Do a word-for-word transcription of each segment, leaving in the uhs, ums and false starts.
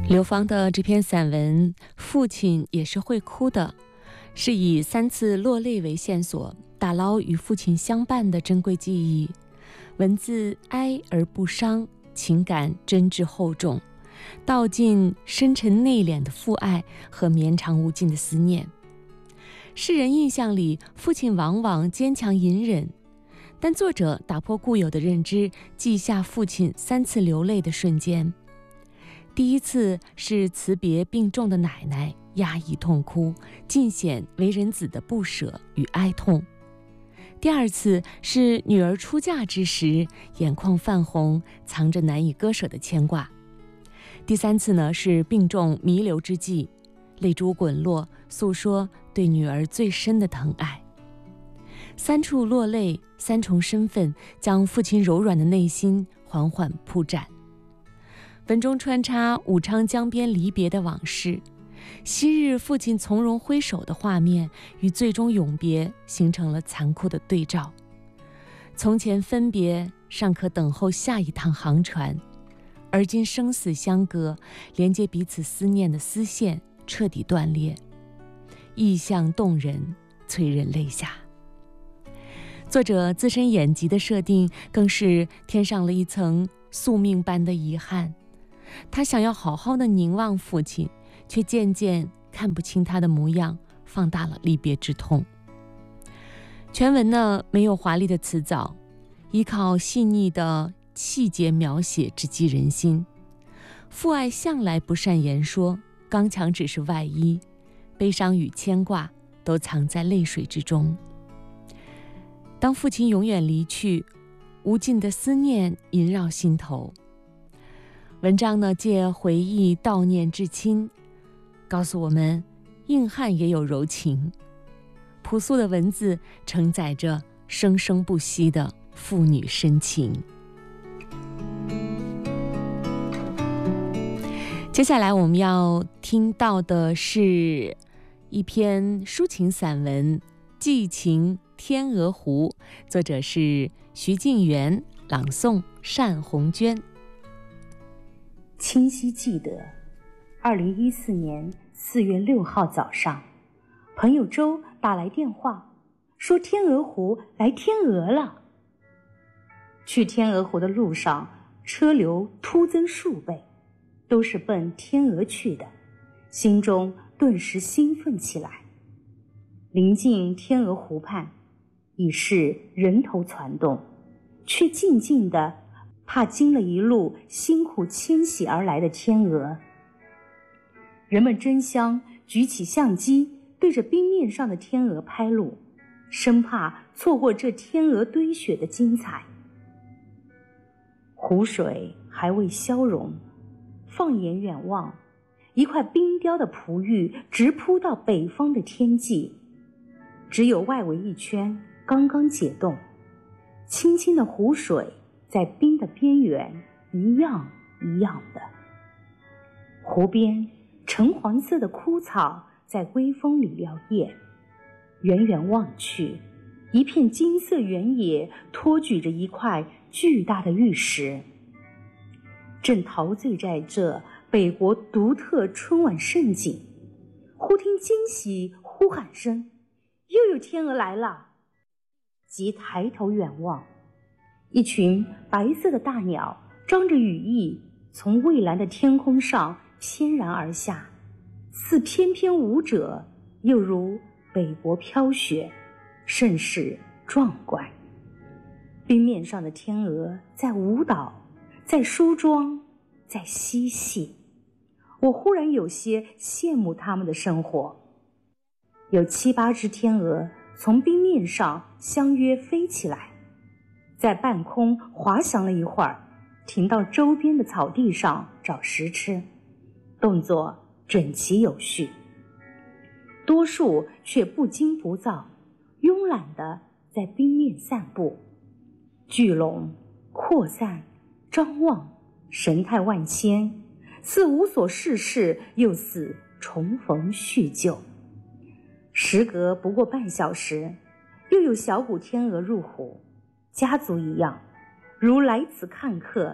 刘芳的这篇散文《父亲也是会哭的》，是以三次落泪为线索，打捞与父亲相伴的珍贵记忆。文字哀而不伤，情感真挚厚重，道尽深沉内敛的父爱和绵长无尽的思念。世人印象里，父亲往往坚强隐忍，但作者打破固有的认知，记下父亲三次流泪的瞬间。第一次是辞别病重的奶奶，压抑痛哭，尽显为人子的不舍与哀痛。第二次是女儿出嫁之时，眼眶泛红，藏着难以割舍的牵挂。第三次呢，是病重弥留之际，泪珠滚落，诉说对女儿最深的疼爱。三处落泪，三重身份，将父亲柔软的内心缓缓铺展。文中穿插武昌江边离别的往事，昔日父亲从容挥手的画面与最终永别形成了残酷的对照。从前分别尚可等候下一趟航船，而今生死相隔，连接彼此思念的丝线彻底断裂，意象动人，催人泪下。作者自身眼疾的设定更是添上了一层宿命般的遗憾。他想要好好的凝望父亲，却渐渐看不清他的模样，放大了离别之痛。全文呢，没有华丽的词藻，依靠细腻的细节描写直击人心。父爱向来不善言说，刚强只是外衣，悲伤与牵挂都藏在泪水之中。当父亲永远离去，无尽的思念萦绕心头。文章呢，借回忆悼念至亲，告诉我们硬汉也有柔情。朴素的文字承载着生生不息的父女深情。接下来我们要听到的是一篇抒情散文《寄情天鹅湖》，作者是徐静媛，朗诵单红娟。 清晰记得，二零一四年四月六号早上，朋友周打来电话，说天鹅湖来天鹅了。去天鹅湖的路上，车流突增数倍，都是奔天鹅去的，心中顿时兴奋起来。临近天鹅湖畔，已是人头攒动，却静静地怕惊了一路辛苦迁徙而来的天鹅。人们争相举起相机，对着冰面上的天鹅拍录，生怕错过这天鹅堆雪的精彩。湖水还未消融，放眼远望，一块冰雕的璞玉直扑到北方的天际，只有外围一圈刚刚解冻，清清的湖水在冰的边缘一样一样的。湖边橙黄色的枯草在微风里摇曳，远远望去，一片金色原野托举着一块巨大的玉石，正陶醉在这北国独特春晚盛景。忽听惊喜呼喊声，又有天鹅来了！即抬头远望，一群白色的大鸟张着羽翼，从蔚蓝的天空上翩然而下，似翩翩舞者，又如北国飘雪，甚是壮观。冰面上的天鹅在舞蹈，在梳妆，在嬉戏。我忽然有些羡慕它们的生活。有七八只天鹅从冰面上相约飞起来，在半空滑翔了一会儿，停到周边的草地上找食吃，动作整齐有序。多数却不惊不躁，慵懒地在冰面散步，聚拢、扩散、张望，神态万千，似无所事事，又似重逢叙旧。时隔不过半小时，又有小股天鹅入湖，家族一样，如来此看客，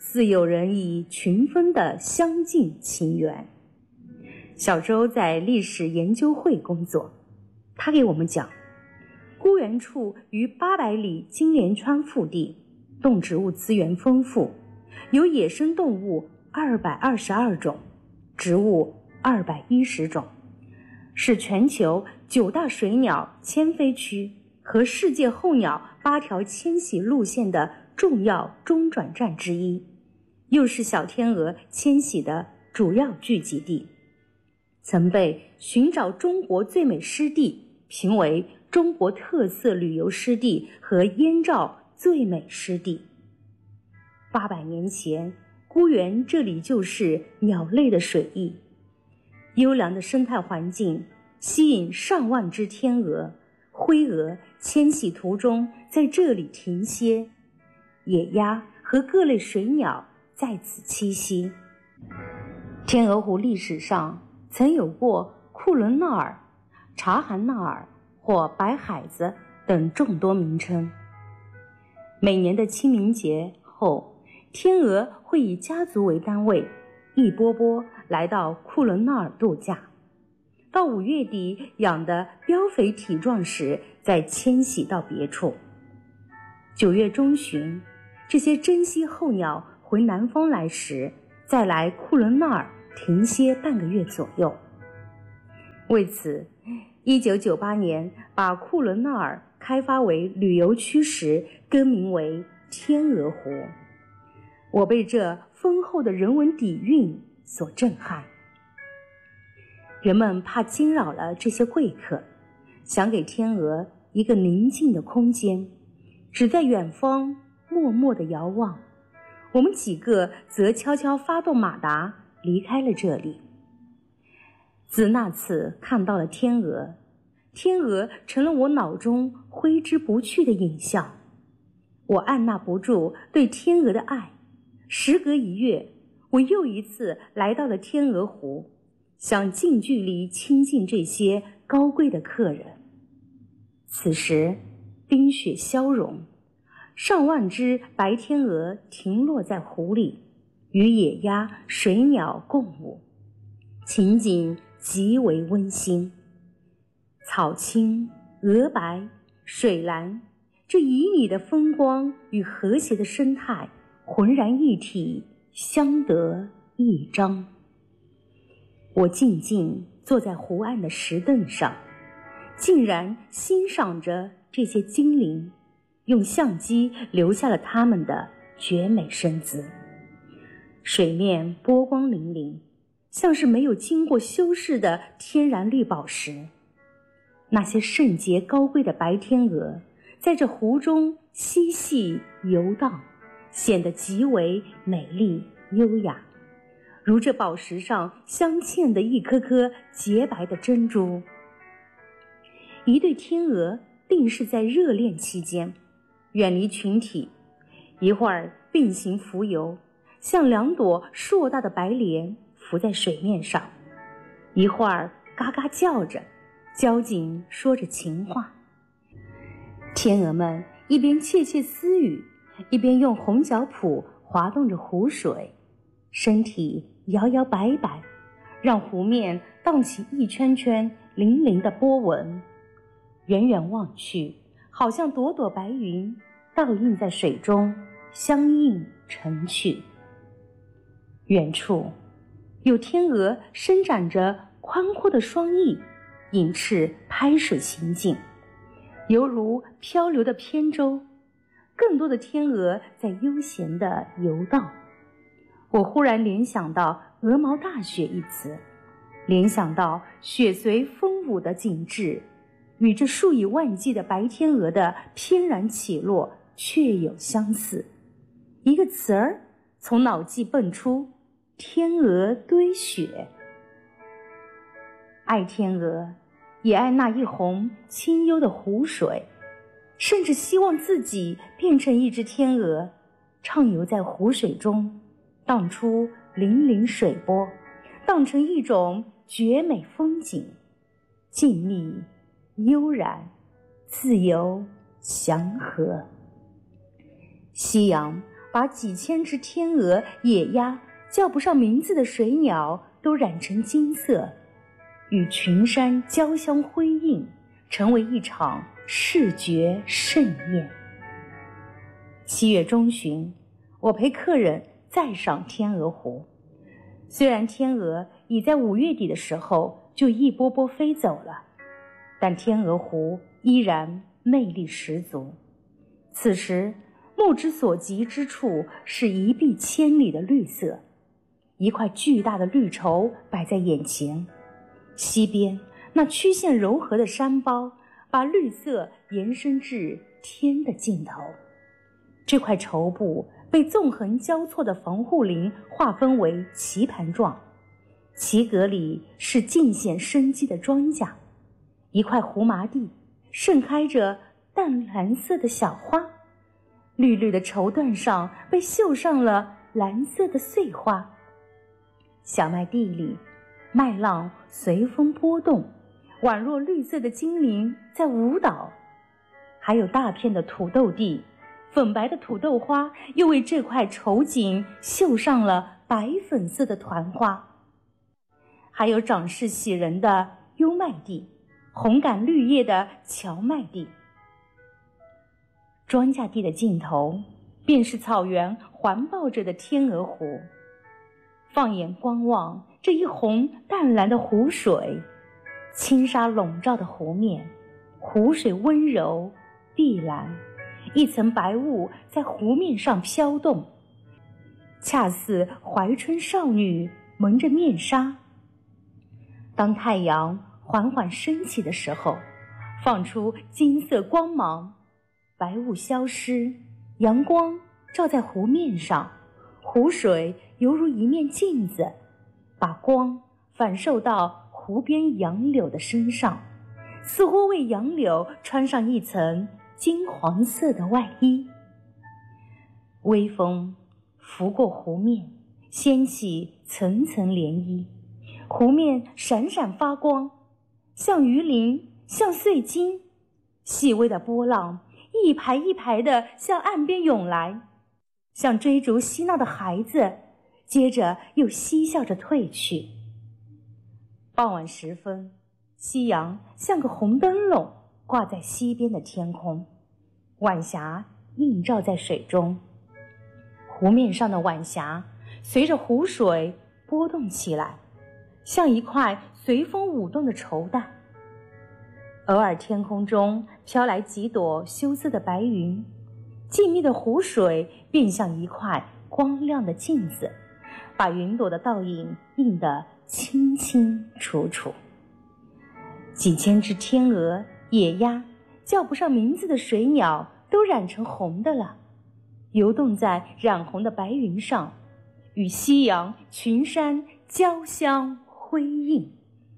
似有人以群分的相近情缘。小周在历史研究会工作，他给我们讲，孤园处于八百里金莲川腹地，动植物资源丰富，有野生动物二百二十二种，植物二百一十种，是全球九大水鸟迁飞区和世界候鸟八条迁徙路线的重要中转站之一，又是小天鹅迁徙的主要聚集地，曾被寻找中国最美湿地评为中国特色旅游湿地和燕赵最美湿地。八百年前，孤园这里就是鸟类的水域，优良的生态环境吸引上万只天鹅、灰鹅迁徙途中在这里停歇，野鸭和各类水鸟在此栖息。天鹅湖历史上曾有过库伦纳尔、察罕纳尔或白海子等众多名称。每年的清明节后，天鹅会以家族为单位，一波波来到库伦纳尔度假，到五月底养得膘肥体壮时，再迁徙到别处。九月中旬，这些珍稀候鸟回南方来时，再来库伦纳尔停歇半个月左右。为此，一九九八年把库伦纳尔开发为旅游区时，更名为天鹅湖。我被这丰厚的人文底蕴所震撼。人们怕惊扰了这些贵客，想给天鹅一个宁静的空间，只在远方默默地遥望。我们几个则悄悄发动马达离开了这里。自那次看到了天鹅，天鹅成了我脑中挥之不去的影像。我按捺不住对天鹅的爱，时隔一月，我又一次来到了天鹅湖，想近距离亲近这些高贵的客人。此时冰雪消融，上万只白天鹅停落在湖里，与野鸭、水鸟共舞，情景极为温馨。草青、鹅白、水蓝，这旖旎的风光与和谐的生态浑然一体，相得益彰。我静静坐在湖岸的石凳上，竟然欣赏着这些精灵，用相机留下了它们的绝美身姿。水面波光粼粼，像是没有经过修饰的天然绿宝石。那些圣洁高贵的白天鹅在这湖中嬉戏游荡，显得极为美丽优雅，如这宝石上镶嵌的一颗颗洁白的珍珠。一对天鹅定是在热恋期间，远离群体，一会儿并行浮游，像两朵硕大的白莲浮在水面上，一会儿嘎嘎叫着，交颈说着情话。天鹅们一边窃窃私语，一边用红脚蹼滑动着湖水，身体摇摇摆摆，让湖面荡起一圈圈粼粼的波纹。远远望去，好像朵朵白云倒映在水中，相映成趣。远处有天鹅伸展着宽阔的双翼，引翅拍水行进，犹如漂流的扁舟。更多的天鹅在悠闲地游荡。我忽然联想到鹅毛大雪一词，联想到雪随风舞的景致，与这数以万计的白天鹅的翩然起落确有相似。一个词儿从脑际蹦出：天鹅堆雪。爱天鹅，也爱那一泓清幽的湖水，甚至希望自己变成一只天鹅，畅游在湖水中，荡出粼粼水波，荡成一种绝美风景，静谧、悠然、自由、祥和。夕阳把几千只天鹅、野鸭、叫不上名字的水鸟都染成金色，与群山交相辉映，成为一场视觉盛宴。七月中旬，我陪客人再上天鹅湖。虽然天鹅已在五月底的时候就一波波飞走了，但天鹅湖依然魅力十足。此时目之所及之处是一碧千里的绿色，一块巨大的绿绸摆在眼前，西边那曲线柔和的山包把绿色延伸至天的尽头。这块绸布被纵横交错的防护林划分为棋盘状，棋格里是尽显生机的庄稼，一块胡麻地盛开着淡蓝色的小花，绿绿的绸缎上被绣上了蓝色的碎花。小麦地里，麦浪随风波动，宛若绿色的精灵在舞蹈。还有大片的土豆地，粉白的土豆花又为这块绸锦绣上了白粉色的团花。还有长势喜人的优麦地，红杆绿叶的荞麦地。庄稼地的尽头便是草原环抱着的天鹅湖。放眼观望这一泓淡蓝的湖水，轻纱笼罩的湖面，湖水温柔碧蓝，一层白雾在湖面上飘动，恰似怀春少女蒙着面纱。当太阳缓缓升起的时候，放出金色光芒，白雾消失，阳光照在湖面上，湖水犹如一面镜子，把光反射到湖边杨柳的身上，似乎为杨柳穿上一层金黄色的外衣。微风拂过湖面，掀起层层涟漪，湖面闪闪发光，像鱼鳞，像碎金，细微的波浪一排一排地向岸边涌来，像追逐嬉闹的孩子，接着又嬉笑着退去。傍晚时分，夕阳像个红灯笼挂在西边的天空，晚霞映照在水中，湖面上的晚霞随着湖水波动起来，像一块随风舞动的绸带。偶尔天空中飘来几朵羞涩的白云，静谧的湖水便像一块光亮的镜子，把云朵的倒影映得清清楚楚。几千只天鹅、野鸭，叫不上名字的水鸟都染成红的了，游动在染红的白云上，与夕阳、群山交相辉映。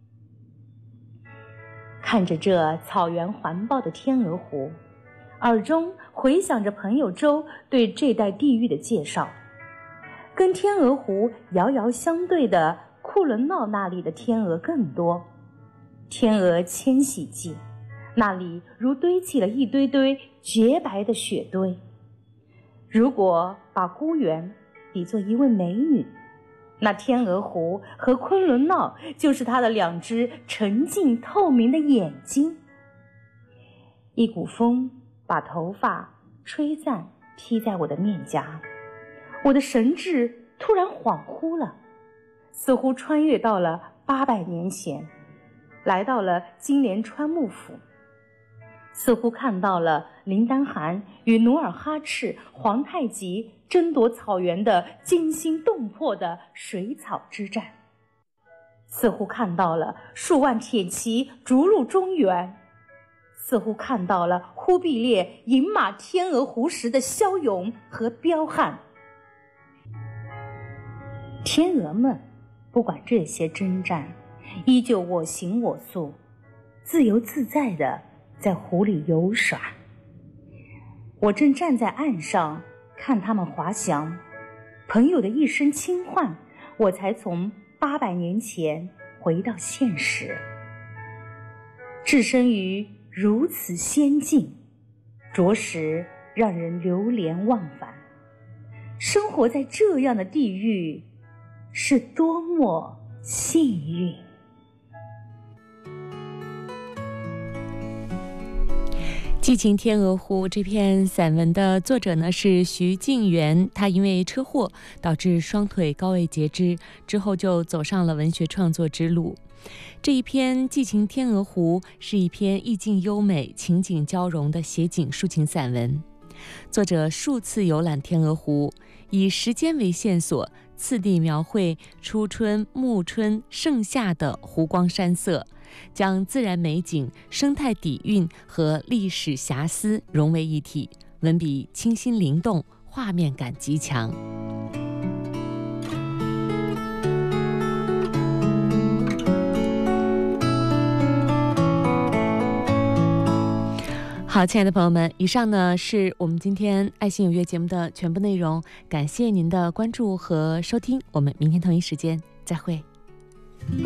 看着这草原环抱的天鹅湖，耳中回响着朋友周对这带地域的介绍。跟天鹅湖遥遥相对的库伦闹那里的天鹅更多。天鹅迁徙季，那里如堆起了一堆堆洁白的雪堆。如果把孤园比作一位美女，那天鹅湖和昆仑闹就是她的两只沉静透明的眼睛。一股风把头发吹散披在我的面颊，我的神智突然恍惚了，似乎穿越到了八百年前，来到了金莲川幕府，似乎看到了林丹汗与努尔哈赤、皇太极争夺草原的惊心动魄的水草之战，似乎看到了数万铁骑逐入中原，似乎看到了忽必烈饮马天鹅湖时的骁勇和彪悍。天鹅们不管这些征战，依旧我行我素，自由自在地在湖里游耍。我正站在岸上看他们滑翔，朋友的一声轻唤，我才从八百年前回到现实。置身于如此仙境，着实让人流连忘返。 生活在这样的地域，是多么幸运。 《寄情天鹅湖》这篇散文的作者呢是徐静媛，他因为车祸导致双腿高位截肢，之后就走上了文学创作之路。这一篇《寄情天鹅湖》是一篇意境优美、情景交融的写景抒情散文。作者数次游览天鹅湖，以时间为线索，次第描绘初春、暮春、盛夏的湖光山色，将自然美景、生态底蕴和历史遐思融为一体，文笔清新灵动，画面感极强。好，亲爱的朋友们，以上呢是我们今天爱心有约节目的全部内容，感谢您的关注和收听，我们明天同一时间再会。